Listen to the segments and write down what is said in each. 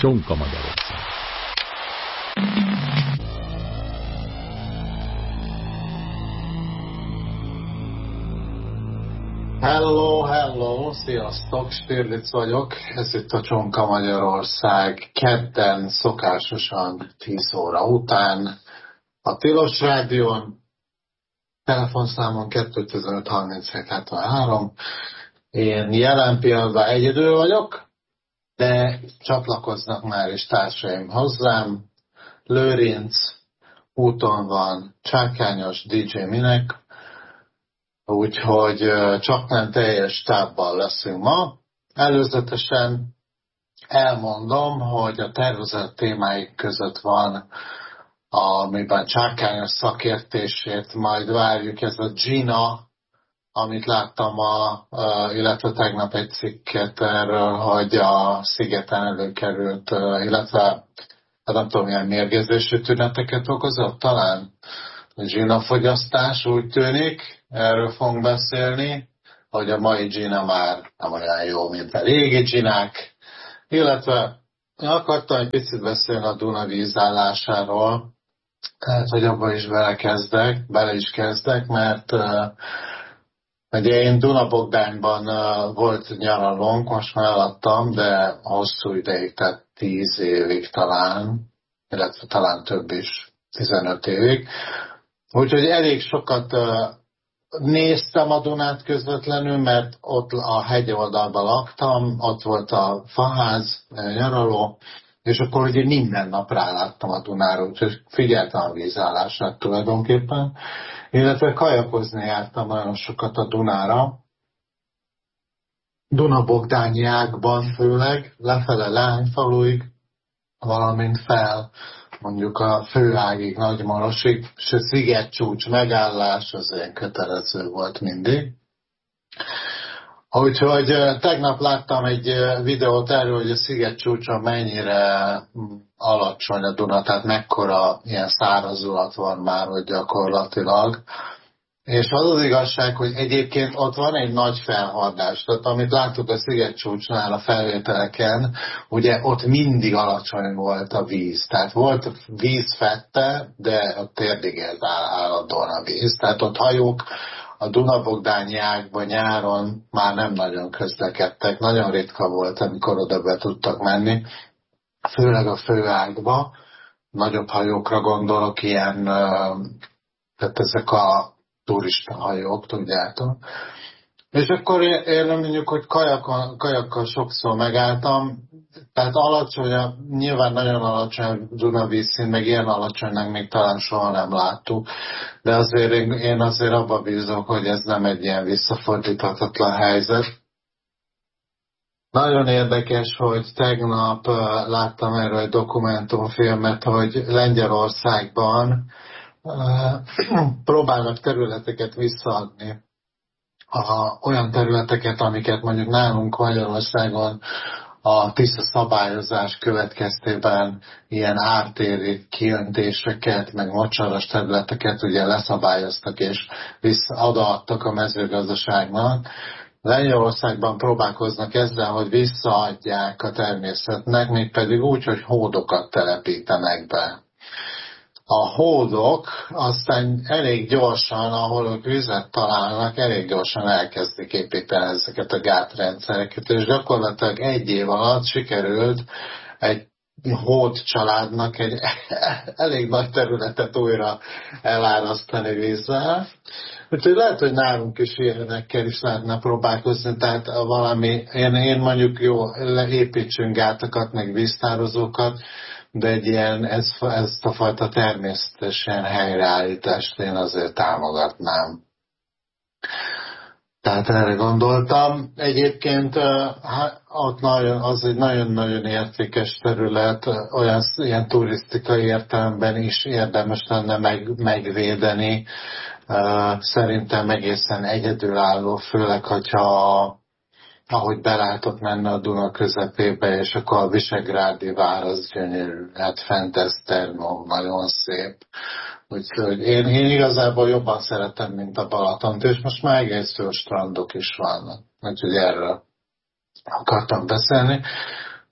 Csonka Magyarország. Hello, sziasztok, Stirlitz vagyok, ez itt a Csonka Magyarország, kedden szokásosan 10 óra után, a Tilos Rádión, telefonszámon 215 37 73. Én jelen pillanatban egyedül vagyok, de csatlakoznak már is társaim hozzám. Lőrinc úton van, Csákányos, DJ Minek, úgyhogy csak nem teljes stábbal leszünk ma. Előzetesen elmondom, hogy a tervezett témáik között van, amiben Csákányos szakértését majd várjuk, ez a Gina, amit láttam, illetve tegnap egy cikket erről, hogy a szigeten előkerült, illetve nem tudom, milyen mérgezésű tüneteket okozott, talán Gina fogyasztás, úgy tűnik, erről fogunk beszélni, hogy a mai Gina már nem olyan jó, mint a régi Ginák, illetve akartam egy picit beszélni a Duna vízállásáról, tehát, hogy abba is bele is kezdek, mert ugye én Duna-Bogdányban volt nyaralónk, most már eladtam, de hosszú ideig, tehát 10 évig talán, illetve talán több is, 15 évig. Úgyhogy elég sokat néztem a Dunát közvetlenül, mert ott a hegyoldalban laktam, ott volt a faház, nyaraló, és akkor ugye minden nap ráláttam a Dunára, úgyhogy figyeltem a vízállását tulajdonképpen. Illetve kajakozni jártam nagyon sokat a Dunára, Duna-Bogdányi ágban főleg, lefele Leányfaluig, valamint fel mondjuk a főágig, Nagymarosig, és a szigetcsúcs megállás az ilyen kötelező volt mindig. Úgyhogy tegnap láttam egy videót erről, hogy a szigetcsúcson mennyire alacsony a Duna, tehát mekkora ilyen szárazulat van már, hogy gyakorlatilag. És az igazság, hogy egyébként ott van egy nagy felhardás, tehát amit láttuk a szigetcsúcsnál a felvételeken, ugye ott mindig alacsony volt a víz, tehát volt víz fette, de ott térdig ért állandóan a víz, tehát ott hajók a Duna-Bogdányi ágban nyáron már nem nagyon közlekedtek, nagyon ritka volt, amikor oda be tudtak menni, főleg a főágba, nagyobb hajókra gondolok, ilyen, tehát ezek a turista hajók, tudjátok. És akkor én mondjuk, hogy kajakkal sokszor megálltam, tehát alacsony, nyilván nagyon alacsony a Duna vízszín, meg ilyen alacsonynak még talán soha nem láttuk, de azért én azért abba bízok, hogy ez nem egy ilyen visszafordíthatatlan helyzet. Nagyon érdekes, hogy tegnap láttam erről egy dokumentumfilmet, hogy Lengyelországban próbálnak területeket visszaadni. Olyan területeket, amiket mondjuk nálunk Magyarországon a tiszta szabályozás következtében ilyen ártéri kiöntéseket, meg mocsaras területeket ugye leszabályoztak és odaadtak a mezőgazdaságnak. Lengyelországban próbálkoznak ezzel, hogy visszaadják a természetnek, mégpedig úgy, hogy hódokat telepítenek be. A hódok aztán elég gyorsan, ahol ők vizet találnak, elég gyorsan elkezdik építeni ezeket a gátrendszereket, és gyakorlatilag 1 év alatt sikerült egy hód családnak egy elég nagy területet újra elárasztani vízzel. Úgyhogy lehet, hogy nálunk is ilyenekkel is lehetne próbálkozni, tehát valami, én mondjuk építsünk gátakat, meg víztározókat, de egy ilyen, ezt a fajta természetes ilyen helyreállítást én azért támogatnám. Tehát erre gondoltam. Egyébként ott az egy nagyon-nagyon értékes terület, ilyen turisztikai értelemben is érdemes lenne megvédeni. Szerintem egészen egyedülálló, főleg, hogyha ahogy belátott menne a Duna közepébe, és akkor a Visegrádi vár az gyönyörű, hát fent Esztergom, nagyon szép. Úgyhogy én igazából jobban szeretem, mint a Balatont, és most már egész jó strandok is vannak. Úgyhogy erről akartam beszélni.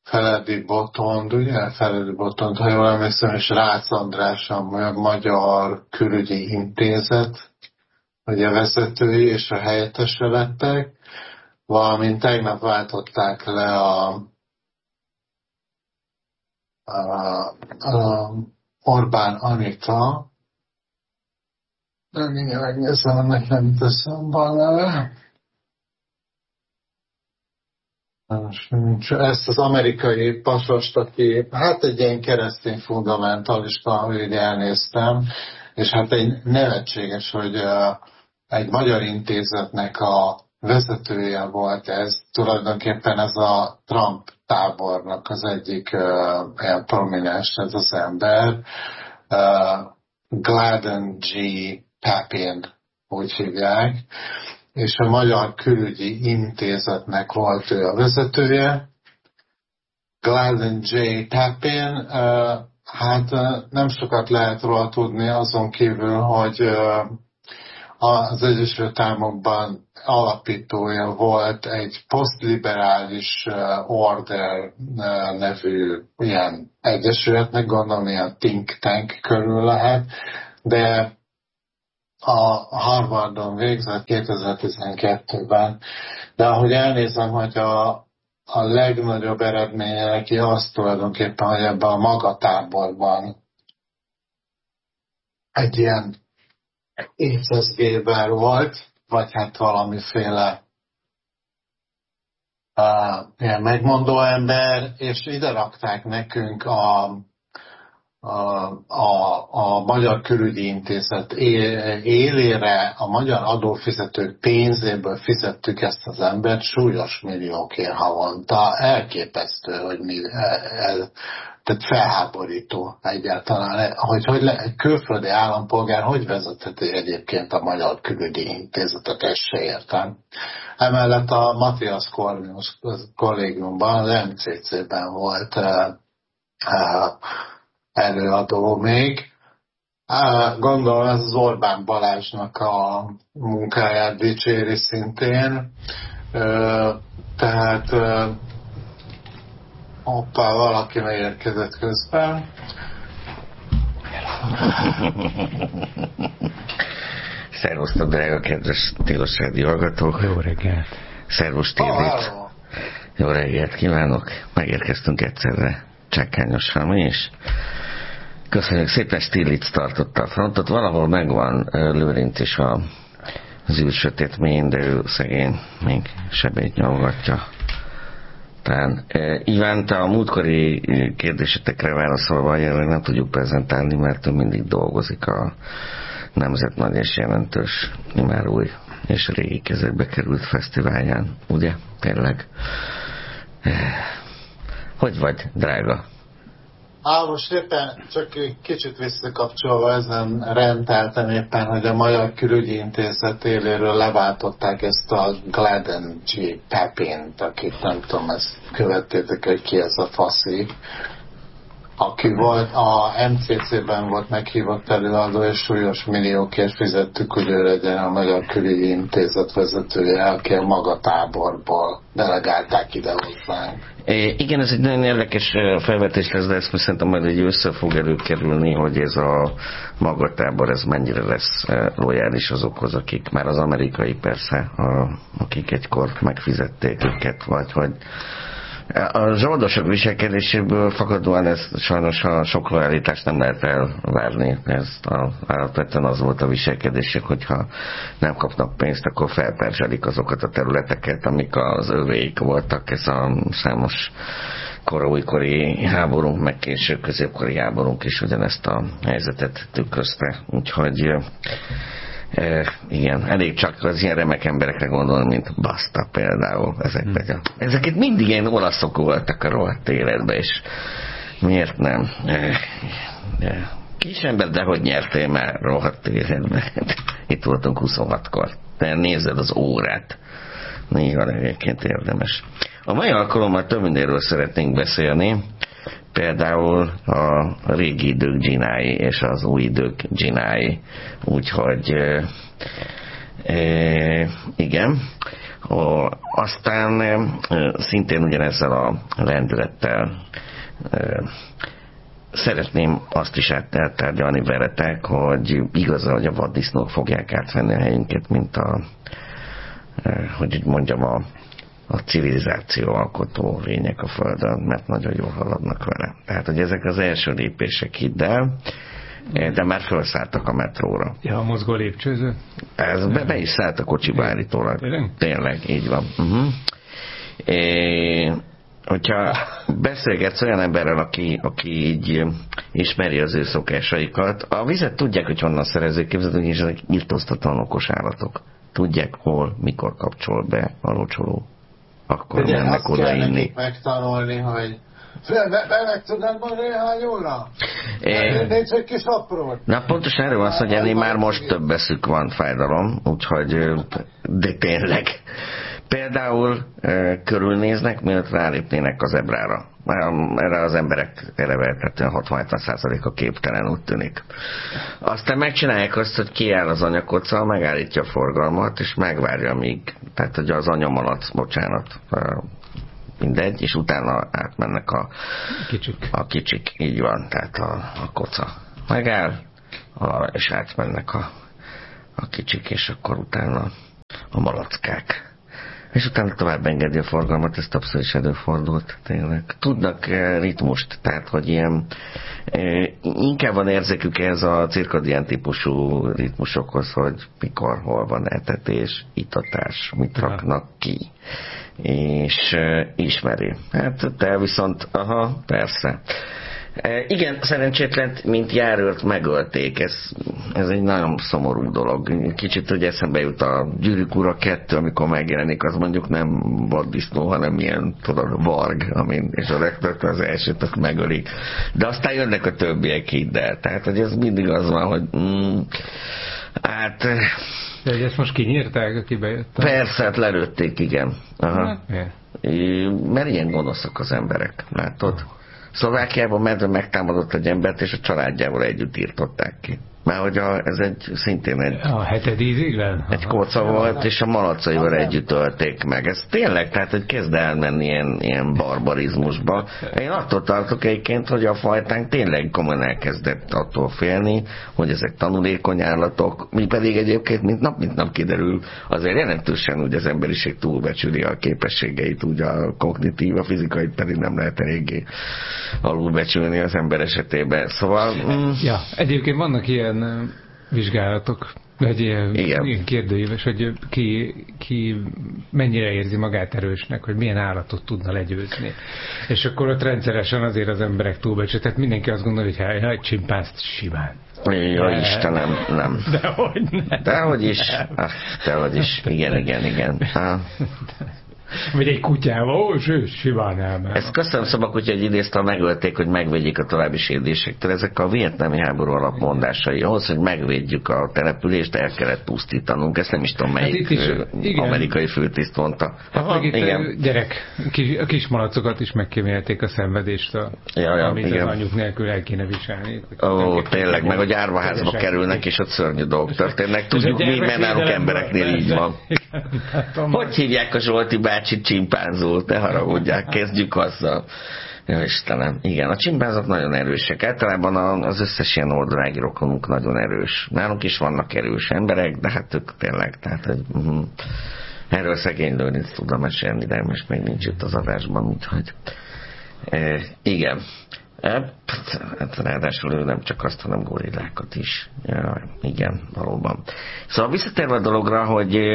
Feledi Botond, ugye? Feledi Botond, ha jól emlékszem, és Rácz András, a Magyar Külügyi Intézet, ugye vezetői és a helyettese lettek, valamint tegnap váltották le a Orbán Anita, de mindjárt megnézem, ennek nem teszem a neve. Ezt az amerikai pasast, aki hát egy ilyen keresztény fundamentalista, ahogy elnéztem, és hát egy nevetséges, hogy egy magyar intézetnek a vezetője volt ez, tulajdonképpen ez a Trump tábornak az egyik ilyen prominens ez az ember, Gladden G. Papin, úgy hívják, és a Magyar Külügyi Intézetnek volt ő a vezetője. Gladden J. Papin, hát nem sokat lehet róla tudni, azon kívül, hogy az Egyesült Államokban alapítója volt egy posztliberális order nevű ilyen egyesületnek, gondolom ilyen think tank körül lehet, de a Harvardon végzett 2012-ben, de ahogy elnézem, hogy a legnagyobb eredménye neki az tulajdonképpen, hogy ebben a magatáborban egy ilyen éceszgéber volt, vagy hát valamiféle ilyen megmondó ember, és ide rakták nekünk a Magyar Külügyi Intézet élére, a magyar adófizetők pénzéből fizettük ezt az embert súlyos milliókért havonta. Elképesztő, hogy tehát felháborító egyáltalán, hogy külföldi állampolgár hogy vezetheti egyébként a Magyar Külügyi Intézetet, ezt se értem. Emellett a Matthias Corvinus kollégiumban, az MCC-ben volt előadó még. Gondolom ez az Orbán Balázsnak a munkáját dicséri szintén. Tehát hoppá, valaki megérkezett közben. Szervusztok, drága kedves Tilos Rádió hallgatók. Jó reggelt. Szervusz, Tillit. Jó reggelt kívánok. Megérkeztünk egyszerre csekkányosan mi is. Köszönjük szépen, Stiglitz tartotta a frontot. Valahol megvan Lőrinc is az űrsötét mélyén, de ő szegény még sebét nyomgatja. Tehát Iván, te a múltkori kérdésetekre válaszolva jelenleg nem tudjuk prezentálni, mert ő mindig dolgozik a Nemzet nagy és jelentős, már új és régi kezekbe került fesztiválján. Ugye? Tényleg. Hogy vagy, drága? Most éppen csak kicsit visszakapcsolva ezen rendeltem éppen, hogy a Magyar Külügyi Intézet éléről leváltották ezt a Gladden G. Papint, akit nem tudom, ezt követtétek, hogy ki ez a faszi, aki volt, a MCC-ben volt meghívott előadó, és súlyos milliókért fizettük, hogy ő legyen a Magyar Külügyi Intézet vezetője, aki a maga táborból delegálták ide hozzánk. Igen, ez egy nagyon érdekes felvetés lesz, de ezt szerintem majd egy össze fog előkerülni, hogy ez a magatábor, ez mennyire lesz lojális azokhoz, akik már az amerikai persze, akik egykor megfizették őket, vagy hogy a zsoldosok viselkedéséből fakadóan ez sajnos a sok lojálitást nem lehet elvárni. Ez alapvetően az volt a viselkedésük, hogyha nem kapnak pénzt, akkor felperzselik azokat a területeket, amik az övéik voltak. Ez a számos újkori háborunk, meg később középkori háborunk is ugyanezt a helyzetet tükrözte. Úgyhogy igen, elég csak az ilyen remek emberekre gondolni, mint Basta például. Ezek itt mindig ilyen olaszok voltak a rohadt életben, és miért nem? Kis ember, de hogy nyertél már rohadt életben? Itt voltunk 26-kor. De nézed az órát. Néha egyébként érdemes. A mai alkalommal több mindenről szeretnénk beszélni. Például a régi idők dzsinái és az új idők dzsinái. Úgyhogy igen. Aztán szintén ugyanezzel a lendülettel szeretném azt is áttárgyalni veletek, hogy igaz, hogy a vaddisznók fogják átvenni a helyünket, mint hogy mondjam, a civilizáció alkotó lények a Földön, mert nagyon jól haladnak vele. Tehát, hogy ezek az első lépések, hidd el, de már felszálltak a metróra. Ja, a mozgó lépcsőző? Ez be is szállt a kocsiba állítólag. Tényleg, így van. Hogyha beszélgetsz olyan emberrel, aki így ismeri az ő szokásaikat, a vizet tudják, hogy honnan szerezzék, képzeljük, és ezek írtóztatlan okos állatok. Tudják, hol, mikor kapcsol be a locsoló. Akkor de mennek oda inni. Azt kell megtanulni, hogy meg tudnád mondani hány óra? Nézd egy kis aprót. Na pontosan erről van szó, hogy ennél már most több eszük van, fájdalom, úgyhogy de tényleg. Például körülnéznek, mielőtt rálépnének a zebrára. Erre az emberek eleve 60-70%-a képtelen, úgy tűnik. Aztán megcsinálják azt, hogy kiáll az anyakoca, megállítja a forgalmat, és megvárja míg, tehát hogy az anyamalac, bocsánat, mindegy, és utána átmennek a kicsik, így van, tehát a koca megáll, és átmennek a kicsik, és akkor utána a malackák. És utána tovább engedi a forgalmat, ez többször is előfordult, tényleg. Tudnak ritmust, tehát, hogy ilyen inkább van érzékük ez a cirkadián típusú ritmusokhoz, hogy mikor, hol van etetés, itatás, mit raknak ki. És ismeri. Hát te viszont, persze. Igen, szerencsétlen, mint járőrt megölték. Ez egy nagyon szomorú dolog. Kicsit, hogy eszembe jut a Gyűrűk Ura 2, amikor megjelenik, az mondjuk nem vaddisznó, hanem ilyen, tudod, varg, és a legtöbb az elsőt azt megölik. De aztán jönnek a többiek, hidd el. Tehát, hogy ez mindig az van, hogy de ezt most kinyírták, aki bejött? Persze, hát lelőtték, igen. Mert ilyen gonoszak az emberek, látod? Szlovákiában medve megtámadott egy embert, és a családjával együtt írtották ki. Már hogy ez szintén a hetedíziglen? Egy koca volt, és a malacaival együtt ölték meg. Ez tényleg, tehát hogy kezd elmenni ilyen barbarizmusba. Én attól tartok egyébként, hogy a fajtánk tényleg komolyan elkezdett attól félni, hogy ezek tanulékony állatok, mi pedig egyébként mint nap kiderül, azért jelentősen úgy az emberiség túlbecsüli a képességeit, úgy a kognitív, a fizikai pedig nem lehet eléggé alulbecsülni az ember esetében. Szóval... Ja, egyébként vannak ilyen vizsgálatok, vagy ilyen kérdőíves, hogy ki mennyire érzi magát erősnek, hogy milyen állatot tudna legyőzni. És akkor ott rendszeresen azért az emberek túlbecsülik. Tehát mindenki azt gondolja, hogy egy csimpánzt simán. Ja, Istenem, nem. Dehogy nem. Dehogy is. Igen. Vagy egy kutyával, simán elmegy. Ezt köszönöm Szobakutya, hogy idézte, megölték, hogy megvédjék a további sérülésektől. Ezek a vietnámi háború alapmondásai. Ahhoz, hogy megvédjük a települést, el kellett pusztítanunk. Ezt nem is tudom, melyik amerikai főtiszt mondta. Igen. Gyerek, a kismalacokat is megkímélték a szenvedéstől, amit az anyjuk nélkül el kéne viselni. Tényleg, meg a gyárvaházba kerülnek, és ott szörnyű dolgok történnek. Tudjuk, mi náluk embereknél így van. Hogy hívják a Zsolti bácsi csimpánzót? Ne haragudják, kezdjük azzal. Ja, Istenem, igen, a csimpánzok nagyon erősek. Általában az összes ilyen oldalági rokonunk nagyon erős. Nálunk is vannak erős emberek, de hát ők tényleg, tehát erről szegény Lőrinc tudom mesélni, de most még nincs itt az adásban, úgyhogy igen. Hát ráadásul ő nem csak azt, hanem gorillákat is. Ja, igen, valóban. Szóval visszatérve a dologra, hogy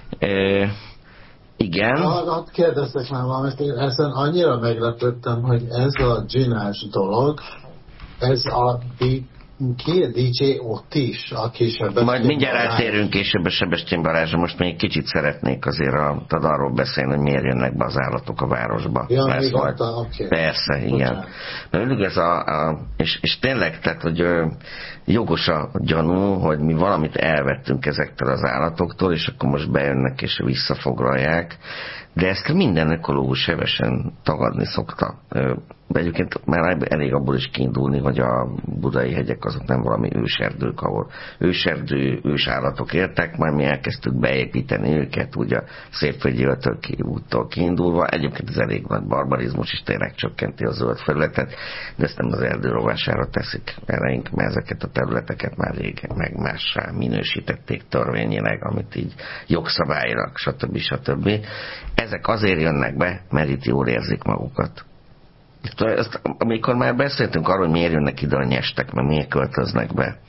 igen. Hát kérdeztek már valamit, én ezen annyira meglepődtem, hogy ez a dzsinás dolog, ez a ki a DJ ott is, aki Sebestyén Majd mindjárt áttérünk később a Sebestyén Balázsra, most még kicsit szeretnék azért arról beszélni, hogy miért jönnek be az állatok a városba. Ja, még okay. Persze, igen. Mert ez és tényleg, tehát, hogy jogos a gyanú, hogy mi valamit elvettünk ezektől az állatoktól, és akkor most bejönnek és visszafoglalják, de ezt minden ökológus hevesen tagadni szokta. De egyébként már elég abból is kiindulni, hogy a budai hegyek azok nem valami őserdők, ahol ősállatok éltek, majd mi elkezdtük beépíteni őket, úgy a Szépvölgyi úttól kiindulva. Egyébként ez elég nagy barbarizmus, és tényleg csökkenti a zöld felületet, de ezt nem az erdő rovására teszik eleink, mert ezeket a területeket már régen meg mássá minősítették törvényileg, amit így jogszabályilag, stb. Ezek azért jönnek be, mert itt jól érzik magukat. Ezt, amikor már beszéltünk arról, hogy miért jönnek ide a nyestek, mert miért költöznek be.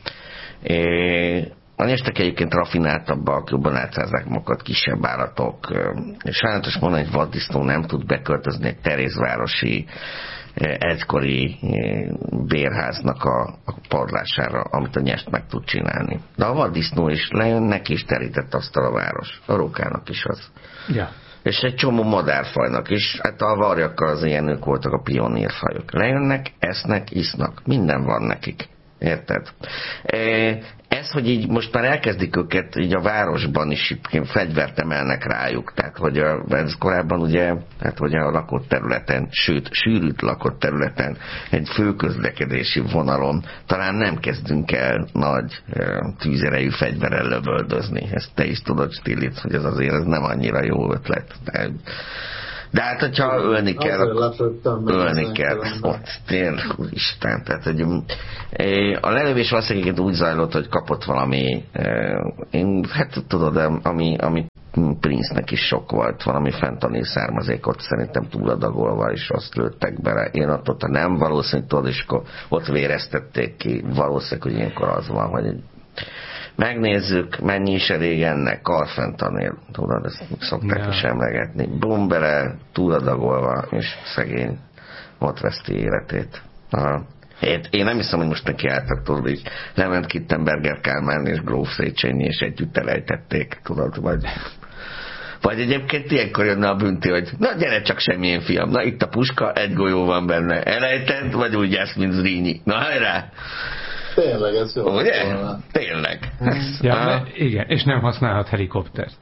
A nyestek egyébként rafináltabbak, jobban átszázzák magukat, kisebb állatok. Sajnálatos mondani, hogy vaddisznó nem tud beköltözni egy terézvárosi egykori bérháznak a padlására, amit a nyest meg tud csinálni. De a vaddisznó is lejön, neki is terített asztal a város. A rókának is az. Ja. És egy csomó madárfajnak is, hát a varjakkal az ilyenők voltak a pionírfajok. Lejönnek, esznek, isznak, minden van nekik. Érted? Ez, hogy így most már elkezdik őket így a városban is fegyvert emelnek rájuk, tehát hogy ez korábban ugye, hát hogy a lakott területen, sőt, sűrűt lakott területen, egy főközlekedési vonalon talán nem kezdünk el nagy tűzerejű fegyverrel lövöldözni. Ezt te is tudod, Stilic, hogy ez azért ez nem annyira jó ötlet. De hát, hogyha ölni kell, ölni kell. Ott tényleg, úristen. Tehát, hogy a lelövés valószínűleg úgy zajlott, hogy kapott valami, hát tudod, ami Prince-nek is sok volt, valami fentanyl származékot szerintem túladagolva, és azt lőttek bele. Én attól nem, valószínűleg tudod, és akkor ott véreztették ki. Valószínűleg, hogy ilyenkor az van, hogy megnézzük, mennyi is elég ennek, karfentanyl, tudod, ezt szokták is emlegetni. Bum bele, túladagolva, és szegény ott veszti életét. Aha. Én nem hiszem, hogy most neki álltak, tudod, így lement Kittenberger Kálmán és Gróf Széchenyi, és együtt elejtették, tudod, vagy egyébként ilyenkor jönne a bünti, hogy na gyere csak semmilyen fiam, na itt a puska, egy golyó van benne, elejted, vagy úgy jársz, mint Zrínyi. Na hajrá! Tényleg, ez jó. Ugye? Tényleg. Ja, igen, és nem használhat helikoptert.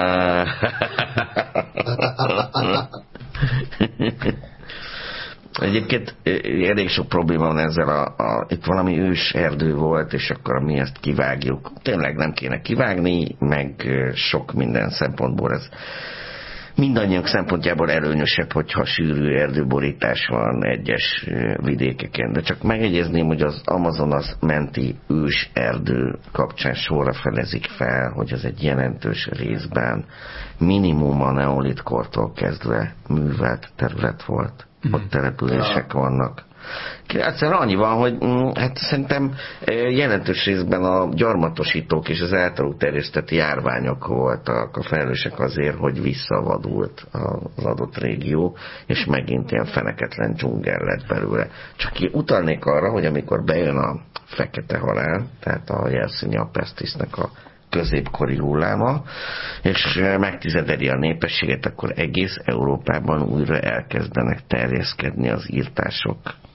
Egyébként elég sok probléma van ezzel, itt valami ős erdő volt, és akkor mi ezt kivágjuk. Tényleg nem kéne kivágni, meg sok minden szempontból ez mindannyiunk szempontjából előnyösebb, hogyha sűrű erdőborítás van egyes vidékeken. De csak megjegyezném, hogy az Amazonas menti ős erdő kapcsán sorra felezik fel, hogy ez egy jelentős részben minimum a neolitkortól kezdve művelt terület volt. Ott települések vannak. Egyszerűen annyi van, hogy hát szerintem jelentős részben a gyarmatosítók és az általuk terjesztett járványok voltak a felelősek azért, hogy visszavadult az adott régió, és megint ilyen feneketlen dzsungel lett belőle. Csak utalnék arra, hogy amikor bejön a fekete halál, tehát a Yersinia pestisnek a középkori hulláma, és megtizedeli a népességet, akkor egész Európában újra elkezdenek terjeszkedni az írtások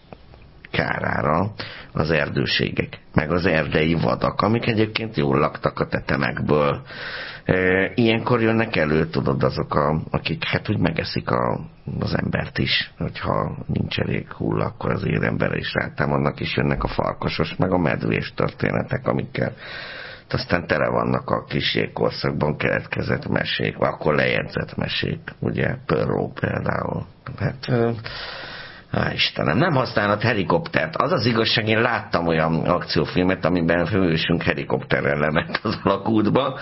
kárára az erdőségek, meg az erdei vadak, amik egyébként jól laktak a tetemekből. Ilyenkor jönnek elő, tudod, azok, akik hát úgy megeszik az embert is, hogyha nincs elég hulla, akkor az éremberre is rátámadnak, és jönnek a farkasos, meg a medvés történetek, amikkel aztán tele vannak a kis jégkorszakban keletkezett mesék, vagy akkor lejegyzett mesék, ugye, Perrault például. Hát, Istenem, nem használhat helikoptert. Az az igazság, én láttam olyan akciófilmet, amiben főhősünk helikopterrel lement az alakútba.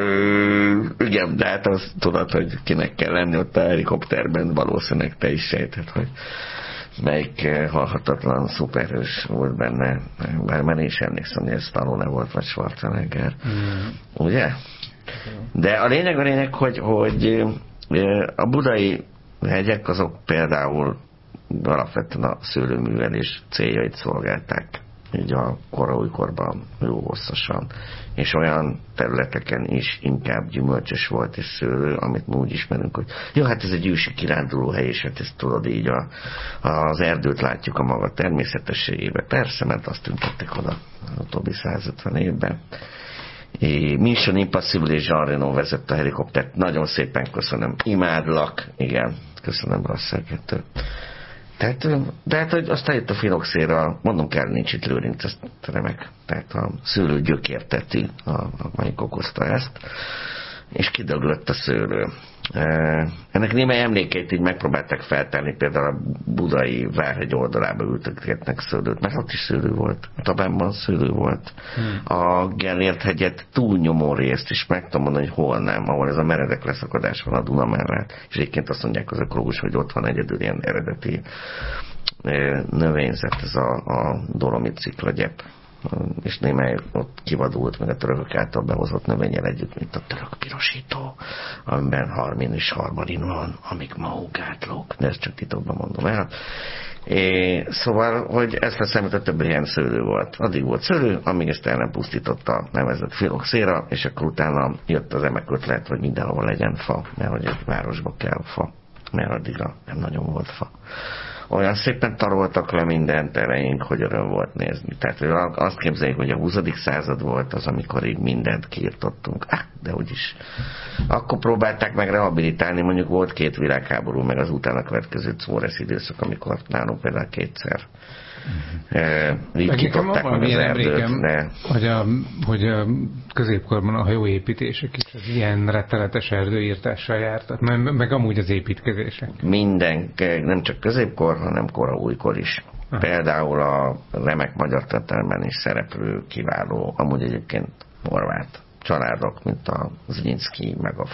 Igen, de hát azt tudod, hogy kinek kell lenni ott a helikopterben, valószínűleg te is sejted, hogy melyik halhatatlan szuperhős volt benne. Már én is emlékszem, hogy ez Stallone volt, vagy Schwarzenegger. Ugye? De a lényeg, hogy a budai hegyek azok például alapvetően a szőlőművelés céljait szolgálták, így a koraújkorban jó hosszasan, és olyan területeken is inkább gyümölcsös volt és szőlő, amit mi úgy ismerünk, hogy jó, hát ez egy ősi kirándulóhely, és hát ezt tudod, így az erdőt látjuk a maga természetességébe. Persze, mert azt tüntettek oda az utóbbi 150 évben. Mission Impossible és Jean Reno vezette a helikoptert. Nagyon szépen köszönöm. Imádlak. Igen, köszönöm, Russell 2. De hát, hogy aztán jött a filoxéra, mondom kell, nincs itt Lőrinc, ez remek. Tehát a szőlő gyökértetű, amelyik okozta ezt, és kiderült a szőlő. Ennek némely emlékeit így megpróbálták feltárni, például a budai Várhegy oldalába ültetgetnek szőlőt, mert ott is szőlő volt, a Tabánban szőlő volt. A Gellért hegyet túlnyomó részt is meg tudom mondani, hogy hol nem, ahol ez a meredek leszakadás van a Duna mellett, és egyébként azt mondják az ökológus, hogy ott van egyedül ilyen eredeti növényzet, ez a dolomit sziklagyep, és némely ott kivadult, meg a törökök által behozott növényel együtt, mint a török pirosító, amiben harmin és harmarin van, amik mahugátlók, de ezt csak titokban mondom el. Szóval, hogy ezt veszem, mint a többi helyen szőlő volt. Addig volt szőlő, amíg ezt el nem pusztította a nevezett filoxéra, és akkor utána jött az emek ötlet, hogy mindenhol legyen fa, mert hogy egy városba kell fa, mert addigra nem nagyon volt fa. Olyan szépen taroltak le mindent eleink, hogy öröm volt nézni. Tehát azt képzeljük, hogy a 20. század volt az, amikor így mindent kiirtottunk. De úgyis. Akkor próbálták meg rehabilitálni, mondjuk volt 2 világháború, meg az utána következő Czóresz időszak, amikor nálunk például 2-szer így kitották meg az erdőt. De... Hogy a középkorban a hajóépítések is az ilyen rettenetes erdőírtással jártak, meg amúgy az építkezések. Minden, nem csak középkor, hanem kora újkor is. Például a remek magyar történelemben is szereplő kiváló, amúgy egyébként horvát családok, mint a Zrinszky, meg a